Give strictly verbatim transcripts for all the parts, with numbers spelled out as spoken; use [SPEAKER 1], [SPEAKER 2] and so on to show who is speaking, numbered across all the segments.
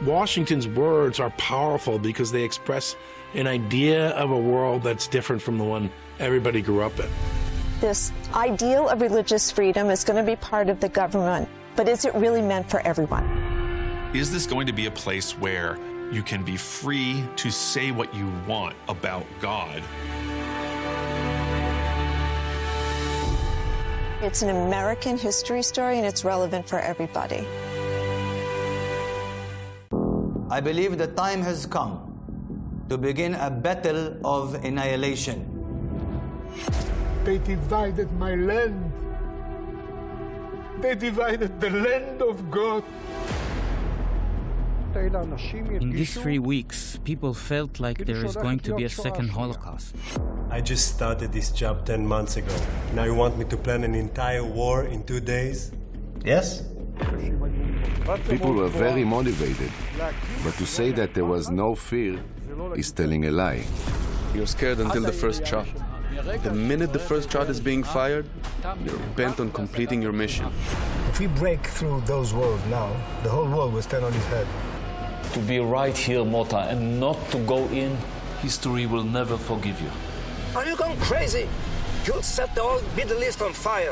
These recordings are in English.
[SPEAKER 1] Washington's words are powerful because they express an idea of a world that's different from the one everybody grew up in.
[SPEAKER 2] This ideal of religious freedom is going to be part of the government, but is it really meant for everyone?
[SPEAKER 3] Is this going to be a place where you can be free to say what you want about God?
[SPEAKER 2] It's an American history story, and it's relevant for everybody.
[SPEAKER 4] I believe the time has come to begin a battle of annihilation.
[SPEAKER 5] They divided my land. They divided the land of God.
[SPEAKER 6] In these three weeks, people felt like there is going to be a second Holocaust.
[SPEAKER 7] I just started this job ten months ago. Now you want me to plan an entire war in two days? Yes?
[SPEAKER 8] People were very motivated, but to say that there was no fear is telling a lie.
[SPEAKER 9] You're scared until the first shot. The minute the first shot is being fired, you're bent on completing your mission.
[SPEAKER 7] If we break through those walls now, the whole world will stand on its head.
[SPEAKER 10] To be right here, Mota, and not to go in, history will never forgive you.
[SPEAKER 11] Are you going crazy? You'll set the whole Middle East on fire.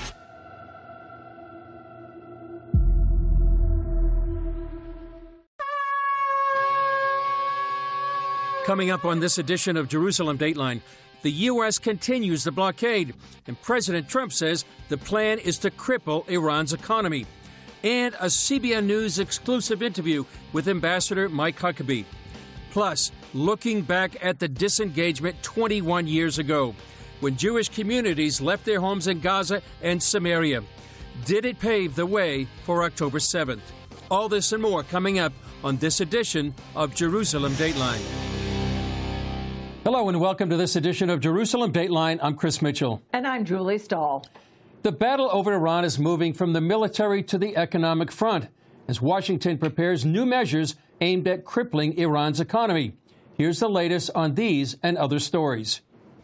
[SPEAKER 12] Coming up on this edition of Jerusalem Dateline, the U S continues the blockade, and President Trump says the plan is to cripple Iran's economy. And a C B N News exclusive interview with Ambassador Mike Huckabee. Plus, looking back at the disengagement twenty-one years ago, when Jewish communities left their homes in Gaza and Samaria. Did it pave the way for October seventh? All this and more coming up on this edition of Jerusalem Dateline. Hello and welcome to this edition of Jerusalem Dateline. I'm Chris Mitchell.
[SPEAKER 13] And I'm Julie Stahl.
[SPEAKER 12] The battle over Iran is moving from the military to the economic front as Washington prepares new measures aimed at crippling Iran's economy. Here's the latest on these and other stories.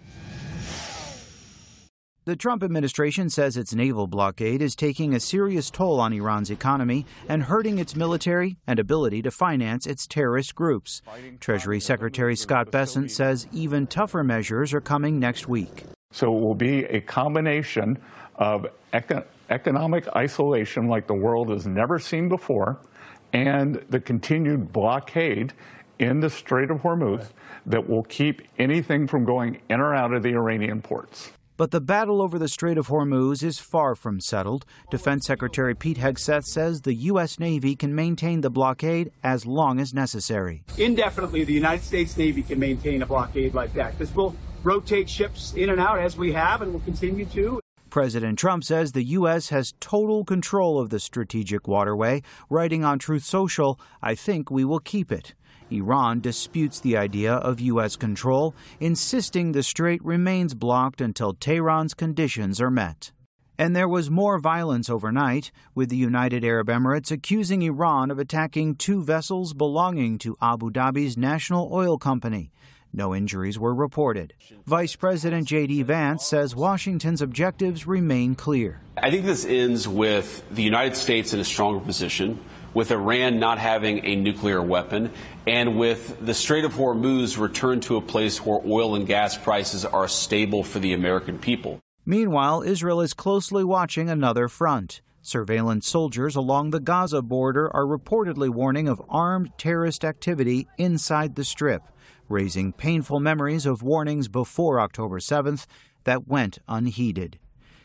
[SPEAKER 14] The Trump administration says its naval blockade is taking a serious toll on Iran's economy and hurting its military and ability to finance its terrorist groups. Treasury Secretary Scott Bessent says even tougher measures are coming next week.
[SPEAKER 15] So it will be a combination of eco- economic isolation like the world has never seen before and the continued blockade in the Strait of Hormuz that will keep anything from going in or out of the Iranian ports.
[SPEAKER 14] But the battle over the Strait of Hormuz is far from settled. Defense Secretary Pete Hegseth says the U S. Navy can maintain the blockade as long as necessary.
[SPEAKER 16] Indefinitely, the United States Navy can maintain a blockade like that. This will rotate ships in and out as we have and will continue to.
[SPEAKER 14] President Trump says the U S has total control of the strategic waterway, writing on Truth Social, "I think we will keep it." Iran disputes the idea of U S control, insisting the strait remains blocked until Tehran's conditions are met. And there was more violence overnight, with the United Arab Emirates accusing Iran of attacking two vessels belonging to Abu Dhabi's national oil company. No injuries were reported. Vice President J D Vance says Washington's objectives remain clear.
[SPEAKER 17] I think this ends with the United States in a stronger position, with Iran not having a nuclear weapon, and with the Strait of Hormuz returned to a place where oil and gas prices are stable for the American people.
[SPEAKER 14] Meanwhile, Israel is closely watching another front. Surveillance soldiers along the Gaza border are reportedly warning of armed terrorist activity inside the Strip, raising painful memories of warnings before October seventh that went unheeded.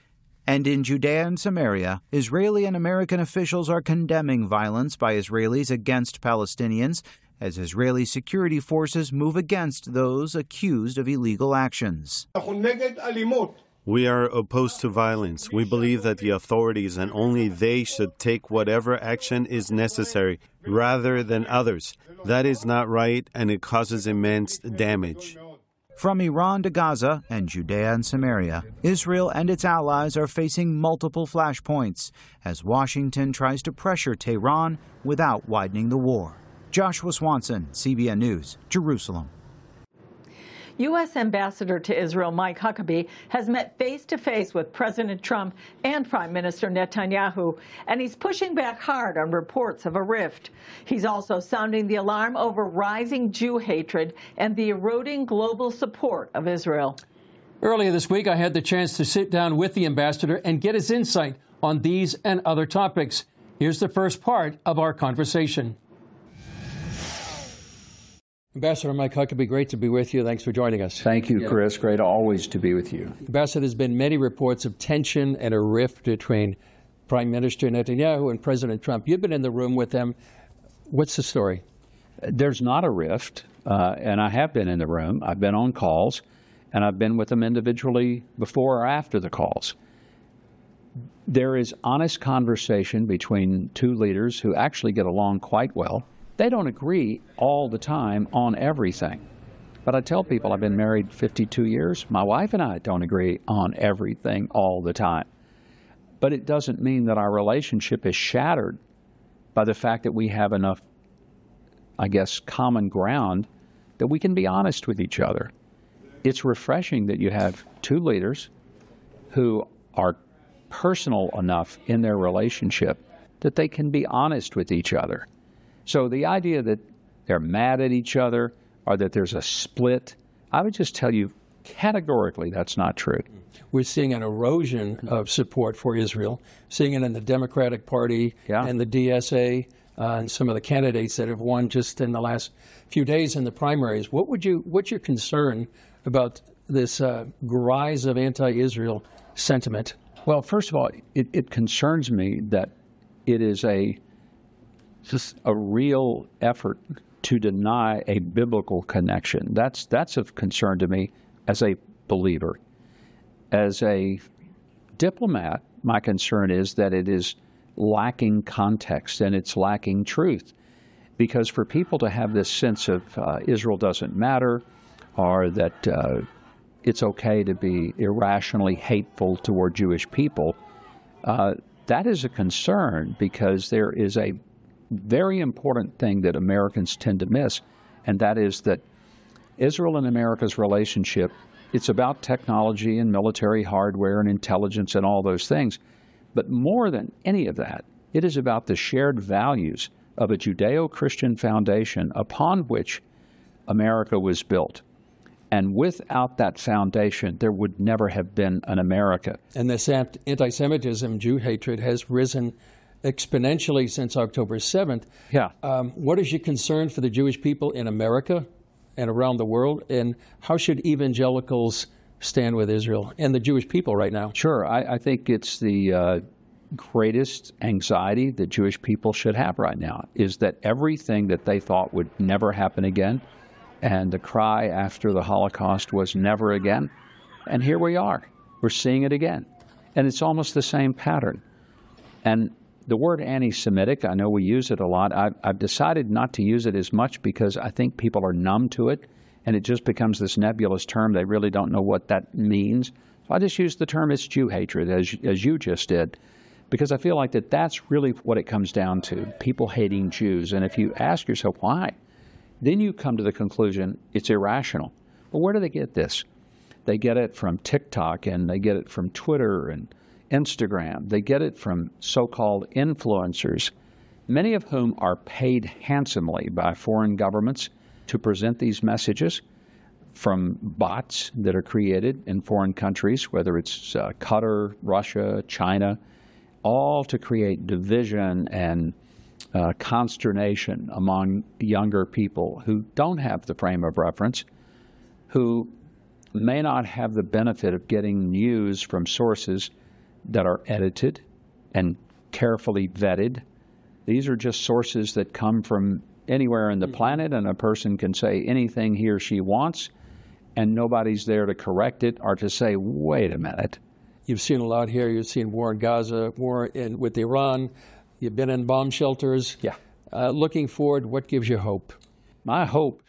[SPEAKER 14] And in Judea and Samaria, Israeli and American officials are condemning violence by Israelis against Palestinians as Israeli security forces move against those accused of illegal actions.
[SPEAKER 18] We are opposed to violence. We believe that the authorities and only they should take whatever action is necessary rather than others. That is not right, and it causes immense damage.
[SPEAKER 14] From Iran to Gaza and Judea and Samaria, Israel and its allies are facing multiple flashpoints as Washington tries to pressure Tehran without widening the war. Joshua Swanson, C B N News, Jerusalem.
[SPEAKER 13] U S Ambassador to Israel Mike Huckabee has met face-to-face with President Trump and Prime Minister Netanyahu, and he's pushing back hard on reports of a rift. He's also sounding the alarm over rising Jew hatred and the eroding global support of Israel.
[SPEAKER 12] Earlier this week, I had the chance to sit down with the ambassador and get his insight on these and other topics. Here's the first part of our conversation. Ambassador Mike Huckabee, great to be with you. Thanks for joining us.
[SPEAKER 19] Thank you, Chris. Great always to be with you.
[SPEAKER 12] Ambassador, there's been many reports of tension and a rift between Prime Minister Netanyahu and President Trump. You've been in the room with them. What's the story?
[SPEAKER 19] There's not a rift, uh, and I have been in the room. I've been on calls, and I've been with them individually before or after the calls. There is honest conversation between two leaders who actually get along quite well. They don't agree all the time on everything. But I tell people I've been married fifty-two years. My wife and I don't agree on everything all the time. But it doesn't mean that our relationship is shattered by the fact that we have enough, I guess, common ground that we can be honest with each other. It's refreshing that you have two leaders who are personal enough in their relationship that they can be honest with each other. So the idea that they're mad at each other or that there's a split, I would just tell you categorically that's not true.
[SPEAKER 12] We're seeing an erosion of support for Israel, seeing it in the Democratic Party yeah. and the D S A uh, and some of the candidates that have won just in the last few days in the primaries. What would you, what's your concern about this uh, rise of anti-Israel sentiment?
[SPEAKER 19] Well, first of all, it, it concerns me that it is a just a real effort to deny a biblical connection. That's that's of concern to me as a believer. As a diplomat, my concern is that it is lacking context and it's lacking truth. Because for people to have this sense of uh, Israel doesn't matter, or that uh, it's okay to be irrationally hateful toward Jewish people, uh, that is a concern because there is a very important thing that Americans tend to miss, and that is that Israel and America's relationship, it's about technology and military hardware and intelligence and all those things. But more than any of that, it is about the shared values of a Judeo-Christian foundation upon which America was built. And without that foundation, there would never have been an America.
[SPEAKER 12] And this anti-Semitism, Jew hatred, has risen exponentially since October seventh.
[SPEAKER 19] Yeah.
[SPEAKER 12] Um, what is your concern for the Jewish people in America and around the world? And how should evangelicals stand with Israel and the Jewish people right now?
[SPEAKER 19] Sure. I, I think it's the uh, greatest anxiety that Jewish people should have right now, is that everything that they thought would never happen again, and the cry after the Holocaust was never again. And here we are. We're seeing it again. And it's almost the same pattern. And the word anti-Semitic, I know we use it a lot. I've, I've decided not to use it as much because I think people are numb to it, and it just becomes this nebulous term. They really don't know what that means. So I just use the term it's Jew hatred, as, as you just did, because I feel like that that's really what it comes down to, people hating Jews. And if you ask yourself why, then you come to the conclusion it's irrational. Well, where do they get this? They get it from TikTok, and they get it from Twitter and Instagram. They get it from so-called influencers, many of whom are paid handsomely by foreign governments to present these messages, from bots that are created in foreign countries, whether it's uh, Qatar, Russia, China, all to create division and uh, consternation among younger people who don't have the frame of reference, who may not have the benefit of getting news from sources that are edited and carefully vetted. These are just sources that come from anywhere in the planet, and a person can say anything he or she wants, and nobody's there to correct it or to say, wait a minute.
[SPEAKER 12] You've seen a lot here. You've seen war in Gaza, war in, with Iran. You've been in bomb shelters.
[SPEAKER 19] Yeah.
[SPEAKER 12] Uh, looking forward, what gives you hope?
[SPEAKER 19] My hope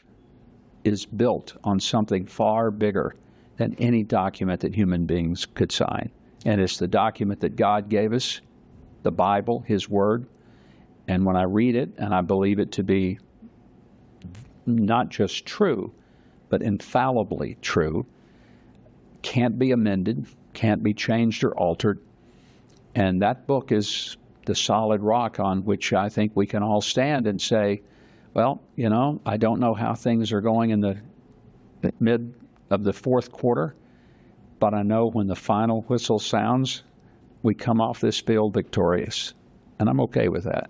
[SPEAKER 19] is built on something far bigger than any document that human beings could sign. And it's the document that God gave us, the Bible, His Word. And when I read it, and I believe it to be not just true, but infallibly true, can't be amended, can't be changed or altered. And that book is the solid rock on which I think we can all stand and say, well, you know, I don't know how things are going in the mid of the fourth quarter, but I know when the final whistle sounds, we come off this field victorious. And I'm okay with that.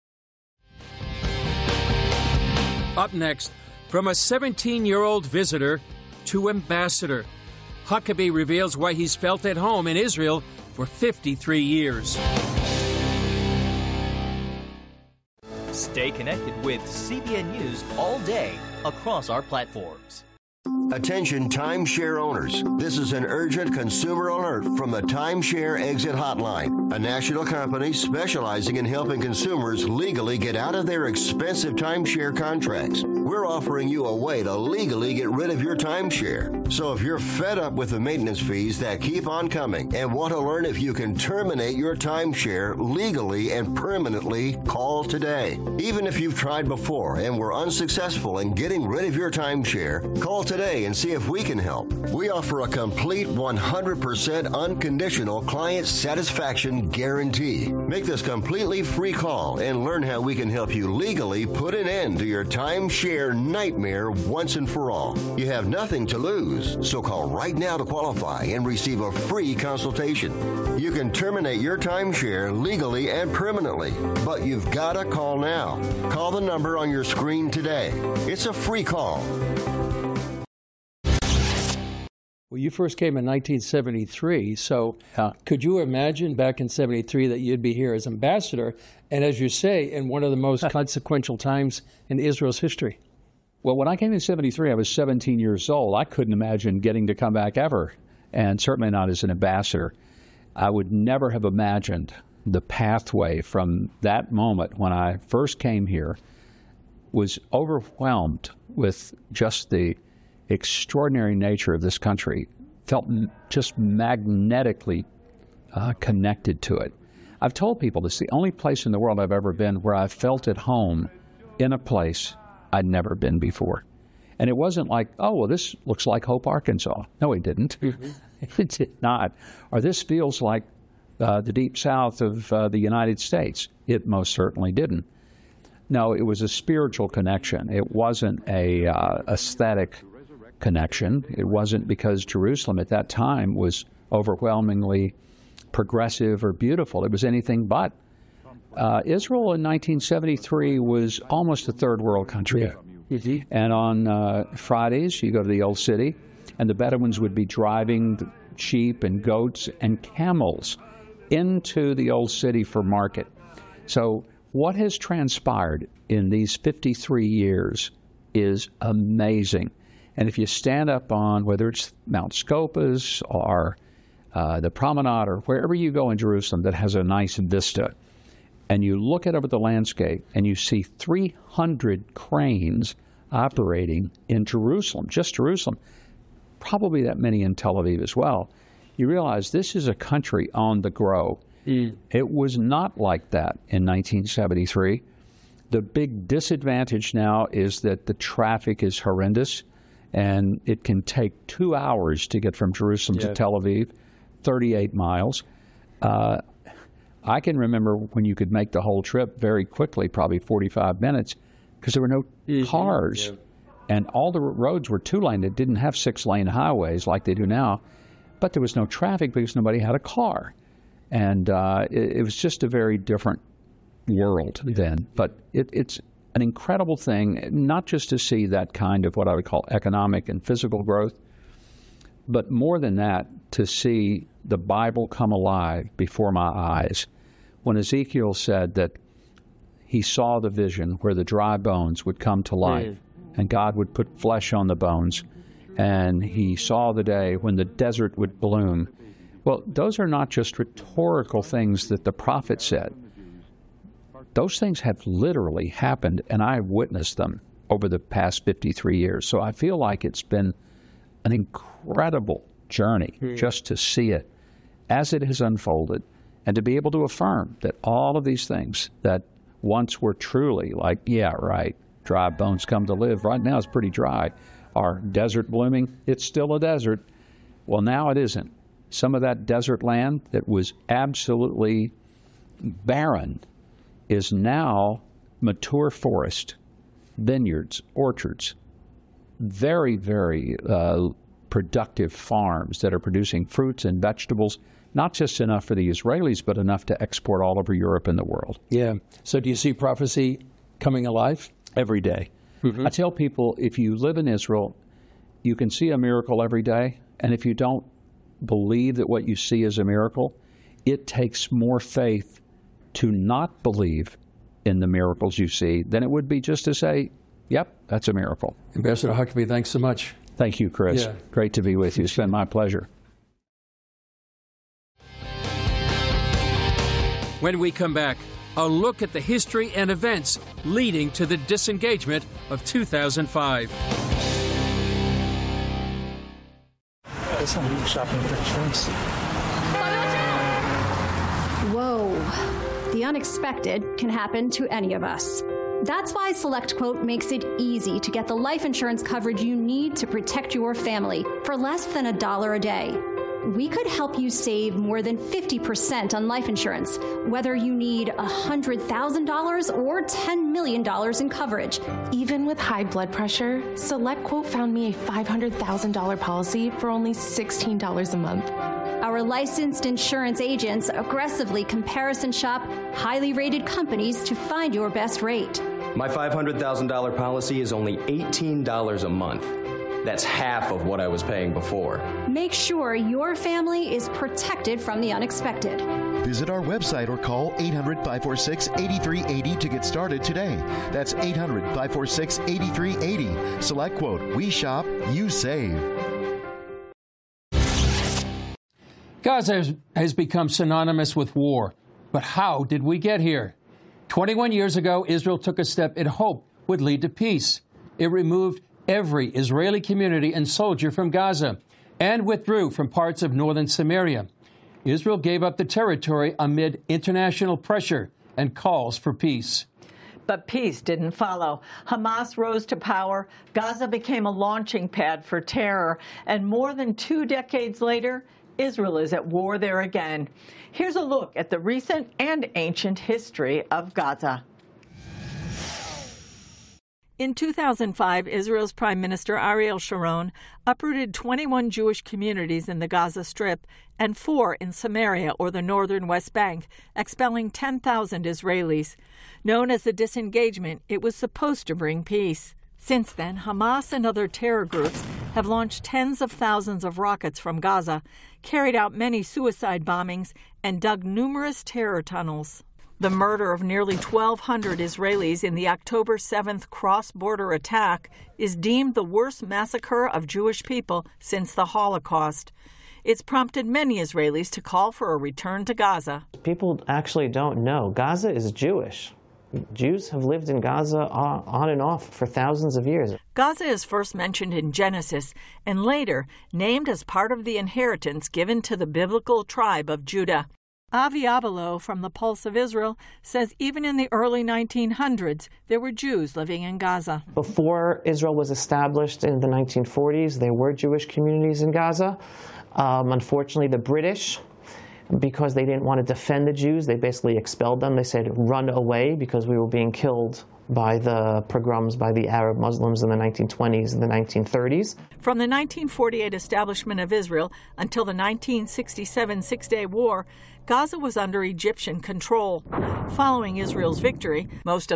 [SPEAKER 12] Up next, from a seventeen-year-old visitor to ambassador, Huckabee reveals why he's felt at home in Israel for fifty-three years.
[SPEAKER 20] Stay connected with C B N News all day across our platforms.
[SPEAKER 21] Attention timeshare owners. This is an urgent consumer alert from the Timeshare Exit Hotline, a national company specializing in helping consumers legally get out of their expensive timeshare contracts. We're offering you a way to legally get rid of your timeshare. So if you're fed up with the maintenance fees that keep on coming and want to learn if you can terminate your timeshare legally and permanently, call today. Even if you've tried before and were unsuccessful in getting rid of your timeshare, call today and see if we can help. We offer a complete one hundred percent unconditional client satisfaction guarantee. Make this completely free call and learn how we can help you legally put an end to your timeshare nightmare once and for all. You have nothing to lose, so call right now to qualify and receive a free consultation. You can terminate your timeshare legally and permanently, but you've got to call now. Call the number on your screen today. It's a free call.
[SPEAKER 22] Well, you first came in nineteen seventy-three, so uh, could you imagine back in seventy-three that you'd be here as ambassador, and as you say, in one of the most consequential times in Israel's history?
[SPEAKER 19] Well, when I came in seventy-three, I was seventeen years old. I couldn't imagine getting to come back ever, and certainly not as an ambassador. I would never have imagined the pathway from that moment when I first came here was overwhelmed with just the extraordinary nature of this country, felt just magnetically uh, connected to it. I've told people this is the only place in the world I've ever been where I felt at home in a place I'd never been before. And it wasn't like, oh, well, this looks like Hope, Arkansas. No, it didn't. It did not. Or this feels like uh, the deep south of uh, the United States. It most certainly didn't. No, it was a spiritual connection. It wasn't a uh, aesthetic connection. It wasn't because Jerusalem at that time was overwhelmingly progressive or beautiful. It was anything but. Uh, Israel in nineteen seventy-three was almost a third world country. Yeah. And on uh, Fridays, you go to the old city, and the Bedouins would be driving the sheep and goats and camels into the old city for market. So what has transpired in these fifty-three years is amazing. And if you stand up on, whether it's Mount Scopas or uh, the Promenade or wherever you go in Jerusalem that has a nice vista, and you look out over the landscape and you see three hundred cranes operating in Jerusalem, just Jerusalem, probably that many in Tel Aviv as well, you realize this is a country on the grow. Mm. It was not like that in nineteen seventy-three. The big disadvantage now is that the traffic is horrendous, and it can take two hours to get from Jerusalem yeah. to Tel Aviv, thirty-eight miles. Uh, I can remember when you could make the whole trip very quickly, probably forty-five minutes, because there were no mm-hmm. cars. Yeah. And all the roads were two-lane. It didn't have six-lane highways like they do now, but there was no traffic because nobody had a car. And uh, it, it was just a very different world then. But it, it's an incredible thing, not just to see that kind of what I would call economic and physical growth, but more than that, to see the Bible come alive before my eyes. When Ezekiel said that he saw the vision where the dry bones would come to life, mm. and God would put flesh on the bones, and he saw the day when the desert would bloom. Well, those are not just rhetorical things that the prophet said. Those things have literally happened, and I witnessed them over the past fifty-three years. So I feel like it's been an incredible journey mm. just to see it as it has unfolded, and to be able to affirm that all of these things that once were truly like, yeah, right, dry bones come to live, right now it's pretty dry, Our desert blooming, it's still a desert. Well, now it isn't. Some of that desert land that was absolutely barren is now mature forest, vineyards, orchards, very, very uh, productive farms that are producing fruits and vegetables, not just enough for the Israelis, but enough to export all over Europe and the world.
[SPEAKER 22] Yeah. So do you see prophecy coming alive?
[SPEAKER 19] Every day. Mm-hmm. I tell people, if you live in Israel, you can see a miracle every day, and if you don't believe that what you see is a miracle, it takes more faith to not believe in the miracles you see than it would be just to say, yep, that's a miracle.
[SPEAKER 22] Ambassador Huckabee, thanks so much.
[SPEAKER 19] Thank you, Chris.
[SPEAKER 22] Yeah.
[SPEAKER 19] Great to be with you. It's been my pleasure.
[SPEAKER 12] When we come back, a look at the history and events leading to the disengagement of two thousand five.
[SPEAKER 1] Whoa. The unexpected can happen to any of us. That's why SelectQuote makes it easy to get the life insurance coverage you need to protect your family for less than a dollar a day. We could help you save more than fifty percent on life insurance, whether you need one hundred thousand dollars or ten million dollars in coverage.
[SPEAKER 3] Even with high blood pressure, SelectQuote found me a five hundred thousand dollars policy for only sixteen dollars a month.
[SPEAKER 1] Our licensed insurance agents aggressively comparison shop highly rated companies to find your best rate.
[SPEAKER 23] My five hundred thousand dollars policy is only eighteen dollars a month. That's half of what I was paying before.
[SPEAKER 1] Make sure your family is protected from the unexpected.
[SPEAKER 24] Visit our website or call eight hundred, five four six, eight three eight zero to get started today. That's eight hundred, five four six, eight three eight zero. SelectQuote. We shop, you save.
[SPEAKER 22] Gaza has, has become synonymous with war. But how did we get here? twenty-one years ago, Israel took a step it hoped would lead to peace. It removed every Israeli community and soldier from Gaza and withdrew from parts of northern Samaria. Israel gave up the territory amid international pressure and calls for peace.
[SPEAKER 13] But peace didn't follow. Hamas rose to power, Gaza became a launching pad for terror, and more than two decades later, Israel is at war there again. Here's a look at the recent and ancient history of Gaza. In two thousand five, Israel's Prime Minister Ariel Sharon uprooted twenty-one Jewish communities in the Gaza Strip and four in Samaria or the northern West Bank, expelling ten thousand Israelis. Known as the disengagement, it was supposed to bring peace. Since then, Hamas and other terror groups have launched tens of thousands of rockets from Gaza, carried out many suicide bombings, and dug numerous terror tunnels. The murder of nearly twelve hundred Israelis in the October seventh cross-border attack is deemed the worst massacre of Jewish people since the Holocaust. It's prompted many Israelis to call for a return to Gaza.
[SPEAKER 25] People actually don't know. Gaza is Jewish. Jews have lived in Gaza on and off for thousands of years.
[SPEAKER 13] Gaza is first mentioned in Genesis and later named as part of the inheritance given to the biblical tribe of Judah. Avi Abelo from the Pulse of Israel says even in the early nineteen hundreds, there were Jews living in Gaza.
[SPEAKER 25] Before Israel was established in the nineteen forties, there were Jewish communities in Gaza. Um, unfortunately, the British, because they didn't want to defend the Jews, they basically expelled them. They said, run away, because we were being killed by the pogroms by the Arab Muslims in the nineteen twenties and the nineteen thirties.
[SPEAKER 13] From the nineteen forty-eight establishment of Israel until the nineteen sixty-seven Six-Day War, Gaza was under Egyptian control. Following Israel's victory, most of